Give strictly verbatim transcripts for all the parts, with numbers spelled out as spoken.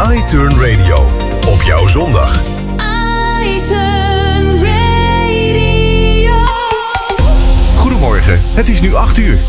iTurn Radio. Op jouw zondag. iTurn Radio. Goedemorgen, het is nu acht uur.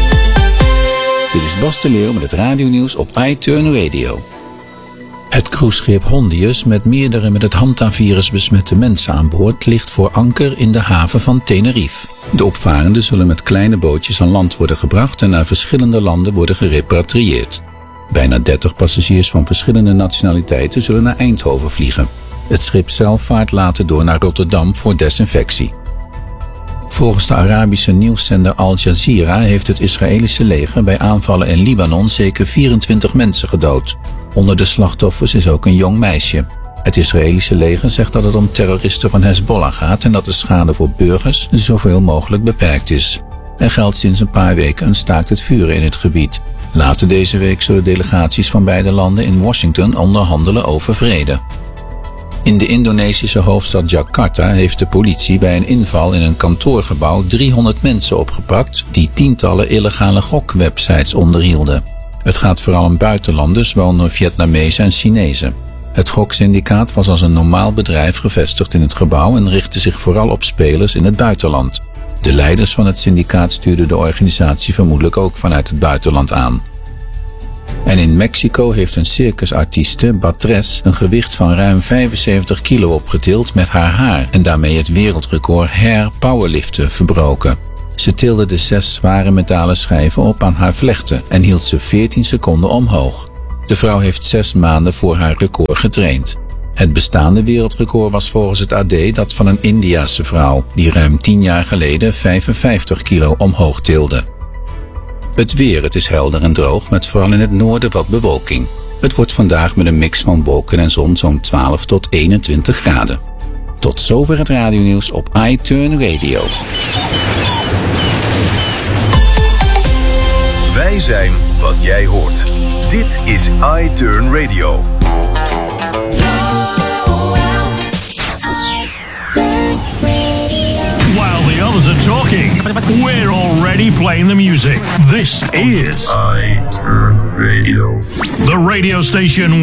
Dit is Bas de Leeuw met het radionieuws op iTurn Radio. Het cruiseschip Hondius met meerdere met het Hanta-virus besmette mensen aan boord ligt voor anker in de haven van Tenerife. De opvarenden zullen met kleine bootjes aan land worden gebracht en naar verschillende landen worden gerepatrieerd. Bijna dertig passagiers van verschillende nationaliteiten zullen naar Eindhoven vliegen. Het schip zelf vaart later door naar Rotterdam voor desinfectie. Volgens de Arabische nieuwszender Al Jazeera heeft het Israëlische leger bij aanvallen in Libanon zeker vierentwintig mensen gedood. Onder de slachtoffers is ook een jong meisje. Het Israëlische leger zegt dat het om terroristen van Hezbollah gaat en dat de schade voor burgers zoveel mogelijk beperkt is. Er geldt sinds een paar weken een staakt het vuren in het gebied. Later deze week zullen delegaties van beide landen in Washington onderhandelen over vrede. In de Indonesische hoofdstad Jakarta heeft de politie bij een inval in een kantoorgebouw driehonderd mensen opgepakt die tientallen illegale gokwebsites onderhielden. Het gaat vooral om buitenlanders, waaronder Vietnamezen en Chinezen. Het goksyndicaat was als een normaal bedrijf gevestigd in het gebouw en richtte zich vooral op spelers in het buitenland. De leiders van het syndicaat stuurden de organisatie vermoedelijk ook vanuit het buitenland aan. En in Mexico heeft een circusartieste, Batres, een gewicht van ruim vijfenzeventig kilo opgetild met haar haar en daarmee het wereldrecord hair powerliften verbroken. Ze tilde de zes zware metalen schijven op aan haar vlechten en hield ze veertien seconden omhoog. De vrouw heeft zes maanden voor haar record getraind. Het bestaande wereldrecord was volgens het A D dat van een Indiase vrouw, die ruim tien jaar geleden vijfenvijftig kilo omhoog tilde. Het weer, het is helder en droog, met vooral in het noorden wat bewolking. Het wordt vandaag met een mix van wolken en zon zo'n twaalf tot eenentwintig graden. Tot zover het radionieuws op iTurn Radio. Wij zijn wat jij hoort. Dit is iTurn Radio. While the others are talking, we're already playing the music. This is iTurn Radio. the radio station